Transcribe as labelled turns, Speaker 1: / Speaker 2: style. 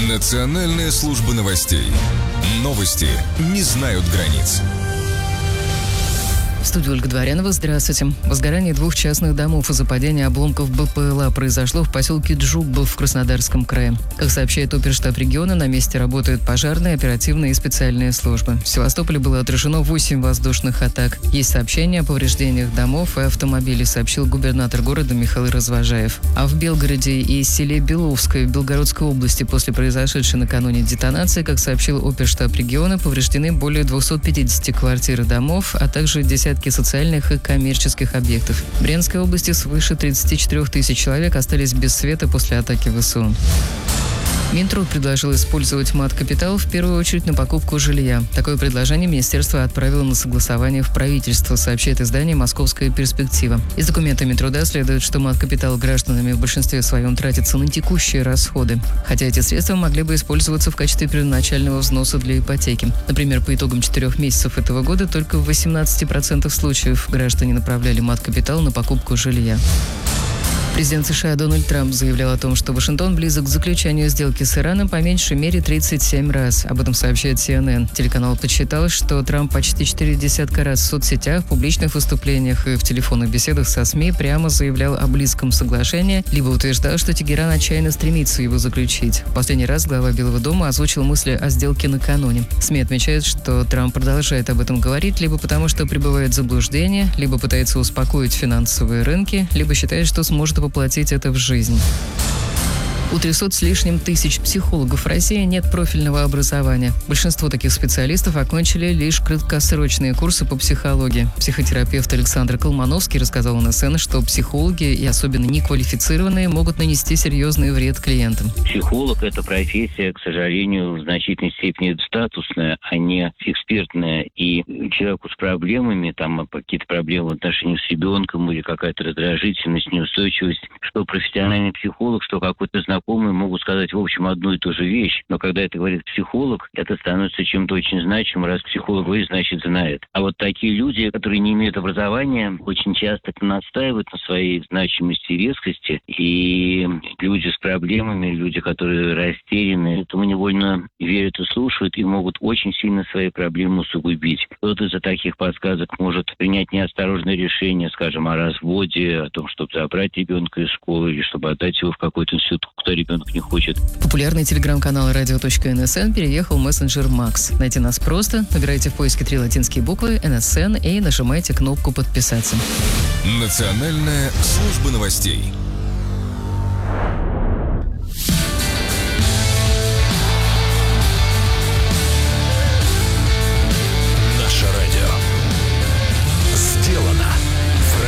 Speaker 1: Национальная служба новостей. Новости не знают границ.
Speaker 2: В студии Ольга Дворянова. Здравствуйте. Возгорание 2 частных домов из-за падения обломков БПЛА произошло в поселке Джугбов в Краснодарском крае. Как сообщает оперштаб региона, на месте работают пожарные, оперативные и специальные службы. В Севастополе было отражено 8 воздушных атак. Есть сообщения о повреждениях домов и автомобилей, сообщил губернатор города Михаил Развожаев. А в Белгороде и селе Беловское в Белгородской области после произошедшей накануне детонации, как сообщил оперштаб региона, повреждены более 250 квартир и домов, а также десятки социальных и коммерческих объектов. В Брянской области свыше 34 тысяч человек остались без света после атаки ВСУ. Минтруд предложил использовать мат-капитал в первую очередь на покупку жилья. Такое предложение министерство отправило на согласование в правительство, сообщает издание «Московская перспектива». Из документа Минтруда следует, что мат-капитал гражданами в большинстве своем тратится на текущие расходы. Хотя эти средства могли бы использоваться в качестве первоначального взноса для ипотеки. Например, по итогам 4 месяцев этого года только в 18% случаев граждане направляли мат-капитал на покупку жилья. Президент США Дональд Трамп заявлял о том, что Вашингтон близок к заключению сделки с Ираном по меньшей мере 37 раз. Об этом сообщает CNN. Телеканал подсчитал, что Трамп почти 40 раз в соцсетях, публичных выступлениях и в телефонных беседах со СМИ прямо заявлял о близком соглашении, либо утверждал, что Тегеран отчаянно стремится его заключить. В последний раз глава Белого дома озвучил мысли о сделке накануне. СМИ отмечают, что Трамп продолжает об этом говорить, либо потому, что пребывает в заблуждении, либо пытается успокоить финансовые рынки, либо считает, что сможет воплотить это в жизнь. У 300 с лишним тысяч психологов в России нет профильного образования. Большинство таких специалистов окончили лишь краткосрочные курсы по психологии. Психотерапевт Александр Колмановский рассказал НСН, что психологи, и особенно неквалифицированные, могут нанести серьезный вред клиентам.
Speaker 3: Психолог – это профессия, к сожалению, в значительной степени статусная, а не экспертная. И человеку с проблемами, там какие-то проблемы в отношении с ребенком или какая-то раздражительность, неустойчивость, что профессиональный психолог, что какой-то знакомый могут сказать, в общем, одну и ту же вещь. Но когда это говорит психолог, это становится чем-то очень значимым. Раз психолог говорит, значит, знает. А вот такие люди, которые не имеют образования, очень часто настаивают на своей значимости и резкости. И люди с проблемами, люди, которые растеряны, этому невольно верят и слушают, и могут очень сильно свои проблемы усугубить. Кто-то из-за таких подсказок может принять неосторожное решение, скажем, о разводе, о том, чтобы забрать ребенка из школы или чтобы отдать его в какой-то институт, куда ребенок не хочет.
Speaker 2: Популярный телеграм-канал radio.nsn переехал в мессенджер Макс. Найти нас просто. Набирайте в поиске 3 латинские буквы НСН и нажимайте кнопку «Подписаться».
Speaker 1: Национальная служба новостей.